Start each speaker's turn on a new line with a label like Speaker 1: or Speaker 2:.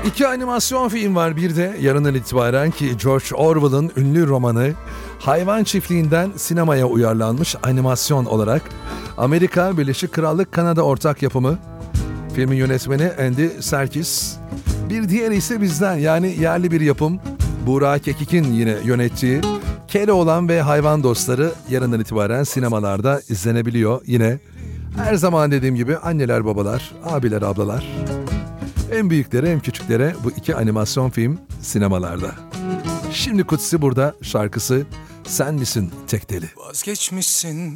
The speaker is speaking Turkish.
Speaker 1: İki animasyon film var bir de yarından itibaren ki George Orwell'ın ünlü romanı Hayvan Çiftliği'nden sinemaya uyarlanmış animasyon olarak Amerika Birleşik Krallık Kanada ortak yapımı. Filmin yönetmeni Andy Serkis. Bir diğeri ise bizden yani yerli bir yapım. Burak Kekik'in yine yönettiği Keloğlan ve Hayvan Dostları yarından itibaren sinemalarda izlenebiliyor. Yine her zaman dediğim gibi anneler babalar, abiler ablalar. Hem büyüklere hem küçüklere bu iki animasyon film sinemalarda. Şimdi Kutsi burada şarkısı Sen Misin Tek Deli.
Speaker 2: Vazgeçmişsin